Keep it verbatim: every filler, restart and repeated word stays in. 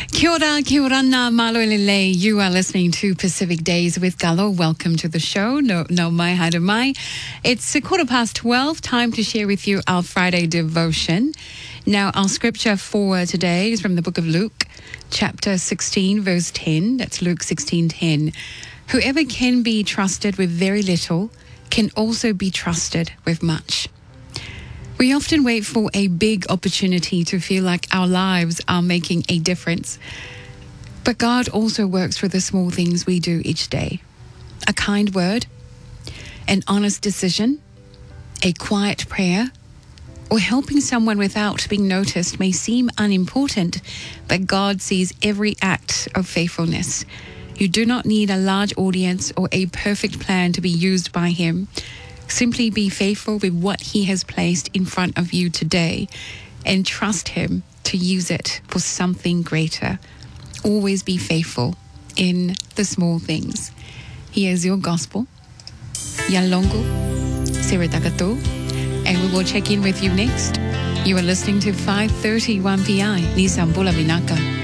Kia ora, kia ora na malo lele. You are listening to Pacific Days with Gallo. Welcome to the show. No, no mai, hai mai. It's a quarter past twelve. Time to share with you our Friday devotion. Now, our scripture for today is from the book of Luke, chapter sixteen, verse ten. That's Luke sixteen ten. Whoever can be trusted with very little can also be trusted with much. We often wait for a big opportunity to feel like our lives are making a difference. But God also works through the small things we do each day. A kind word, an honest decision, a quiet prayer, or helping someone without being noticed may seem unimportant, but God sees every act of faithfulness. You do not need a large audience or a perfect plan to be used by Him. Simply be faithful with what He has placed in front of you today and trust Him to use it for something greater. Always be faithful in the small things. Here's your gospel. Yalongo, Siratagato, and we will check in with you next. You are listening to five thirty-one P I, Nisambula Vinaka.